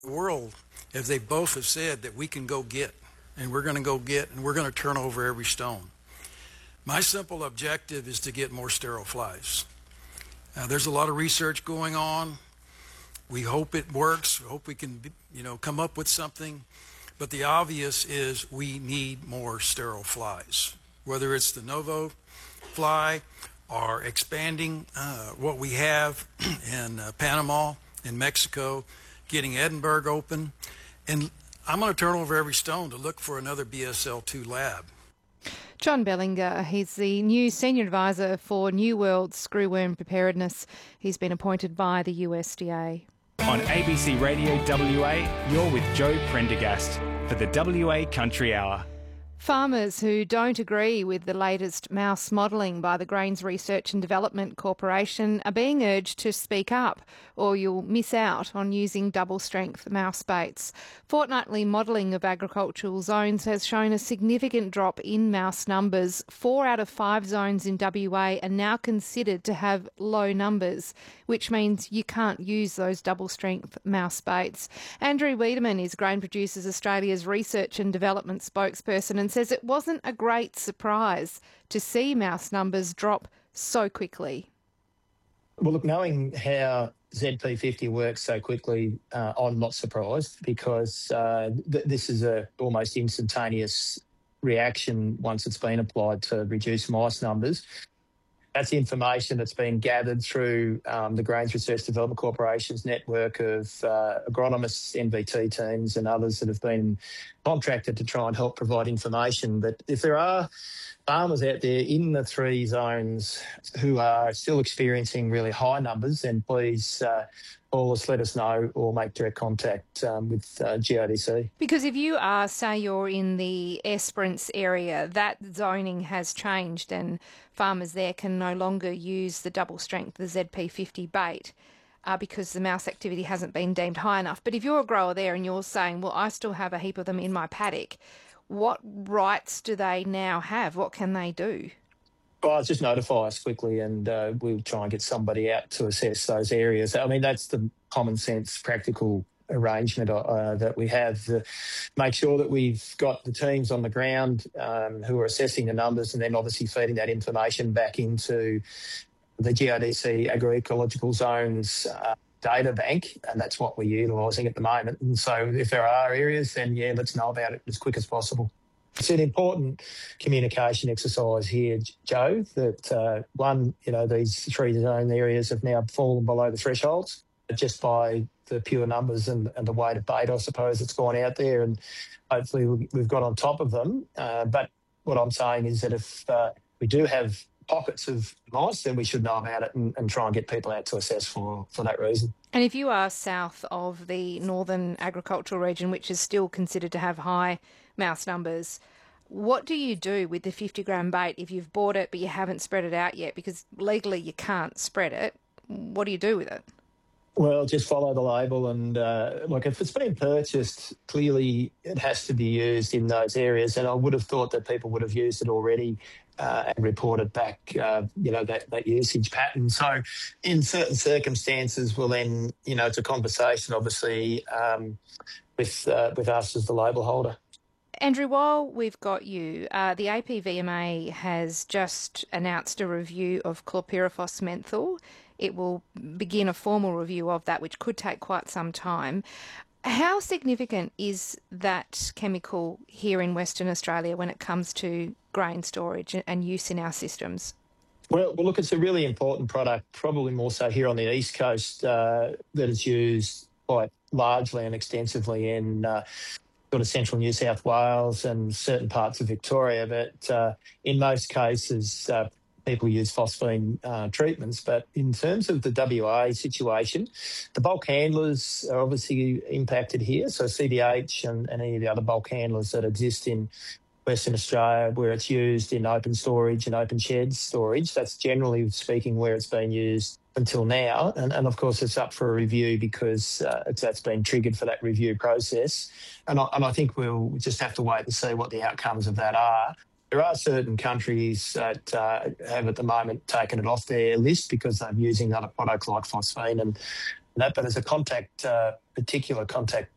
The world, as they both have said, that we can go get, and we're going to go get, and we're going to turn over every stone. My simple objective is to get more sterile flies. There's a lot of research going on. We hope it works. We hope we can, come up with something. But the obvious is we need more sterile flies, whether it's the Novo fly or expanding what we have in Panama, in Mexico, getting Edinburgh open. And I'm going to turn over every stone to look for another BSL-2 lab. John Bellinger, he's the new Senior Advisor for New World Screwworm Preparedness. He's been appointed by the USDA. On ABC Radio WA, you're with Joe Prendergast for the WA Country Hour. Farmers who don't agree with the latest mouse modelling by the Grains Research and Development Corporation are being urged to speak up, or you'll miss out on using double-strength mouse baits. Fortnightly modelling of agricultural zones has shown a significant drop in mouse numbers. 4 out of 5 zones in WA are now considered to have low numbers, which means you can't use those double-strength mouse baits. Andrew Wiedemann is Grain Producers Australia's Research and Development spokesperson and says it wasn't a great surprise to see mouse numbers drop so quickly. Well, look, knowing how ZP50 works so quickly, I'm not surprised because this is a almost instantaneous reaction once it's been applied to reduce mice numbers. That's information that's been gathered through the Grains Research Development Corporation's network of agronomists, NVT teams and others that have been contracted to try and help provide information. But if there are farmers out there in the 3 zones who are still experiencing really high numbers, then please call us, let us know, or make direct contact with GRDC. Because if you are, say you're in the Esperance area, that zoning has changed and farmers there can no longer use the double strength, the ZP50 bait, because the mouse activity hasn't been deemed high enough. But if you're a grower there and you're saying, well, I still have a heap of them in my paddock, what rights do they now have? What can they do? Well, just notify us quickly and we'll try and get somebody out to assess those areas. I mean, that's the common sense, practical arrangement that we have to make sure that we've got the teams on the ground who are assessing the numbers and then obviously feeding that information back into the GRDC agroecological zones data bank, and that's what we're utilising at the moment. And so if there are areas, then, yeah, let's know about it as quick as possible. It's an important communication exercise here, Joe, that these 3 zone areas have now fallen below the thresholds just by the pure numbers and the weight of bait, I suppose, that's gone out there, and hopefully we've got on top of them. But what I'm saying is that if we do have pockets of mice, then we should know about it and try and get people out to assess for that reason. And if you are south of the northern agricultural region, which is still considered to have high mouse numbers, what do you do with the 50-gram bait if you've bought it but you haven't spread it out yet? Because legally you can't spread it. What do you do with it? Well, just follow the label and look, if it's been purchased, clearly it has to be used in those areas. And I would have thought that people would have used it already and reported back, that usage pattern. So in certain circumstances, well then, it's a conversation, obviously, with us as the label holder. Andrew, while we've got you, the APVMA has just announced a review of chlorpyrifos menthol. It will begin a formal review of that, which could take quite some time. How significant is that chemical here in Western Australia when it comes to grain storage and use in our systems? Well, look, it's a really important product, probably more so here on the East Coast, that is used quite largely and extensively in sort of central New South Wales and certain parts of Victoria. But in most cases, people use phosphine treatments. But in terms of the WA situation, the bulk handlers are obviously impacted here. So CBH and any of the other bulk handlers that exist in Western Australia, where it's used in open storage and open shed storage, that's generally speaking where it's been used until now. And of course, it's up for a review because that's been triggered for that review process. And I think we'll just have to wait and see what the outcomes of that are. There are certain countries that have at the moment taken it off their list because they're using other products like phosphine and that. But as a particular contact